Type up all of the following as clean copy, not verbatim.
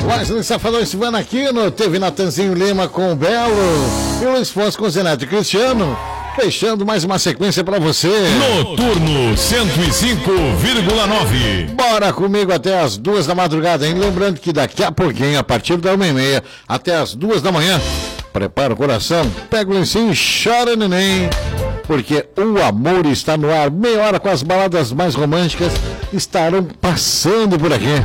Wesley Safadão e Silvana Aquino, teve Natanzinho Lima com o Belo e o Luiz Fonso com o Zeneto e Cristiano, fechando mais uma sequência pra você. Noturno 105,9. Bora comigo até as 2 da madrugada, hein? Lembrando que daqui a pouquinho, a partir da 1h30 até as 2 da manhã, prepara o coração, pega o lencinho e chora, neném, porque o amor está no ar. Meia hora com as baladas mais românticas estarão passando por aqui.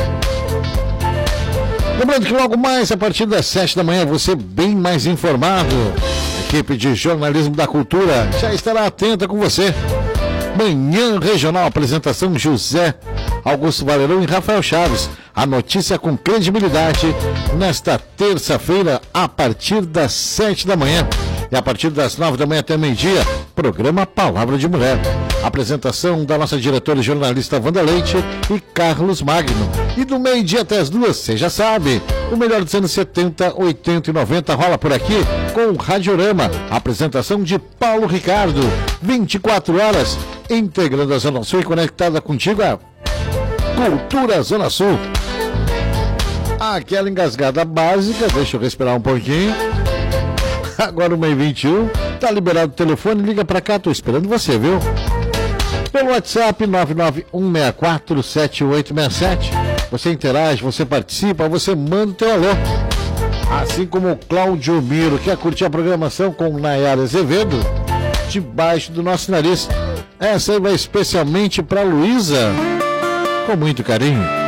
Lembrando que logo mais, a partir das 7 da manhã, você bem mais informado. A equipe de jornalismo da cultura já estará atenta com você. Manhã Regional, apresentação José Augusto Valerão e Rafael Chaves. A notícia com credibilidade nesta terça-feira, a partir das 7 da manhã. E a partir das 9 da manhã até meio-dia, programa Palavra de Mulher. Apresentação da nossa diretora e jornalista Wanda Leite e Carlos Magno. E do meio-dia até as 2, você já sabe, o melhor dos anos 70, 80 e 90 rola por aqui com o Radiorama. Apresentação de Paulo Ricardo. 24 horas, integrando a Zona Sul e conectada contigo a Cultura Zona Sul. Aquela engasgada básica, deixa eu respirar um pouquinho. Agora 1h21, tá liberado o telefone, liga pra cá, tô esperando você, viu? Pelo WhatsApp 991647867. Você interage, você participa, você manda o teu alô. Assim como o Cláudio Miro, quer curtir a programação com Nayara Azevedo, debaixo do nosso nariz. Essa aí vai especialmente pra Luísa, com muito carinho.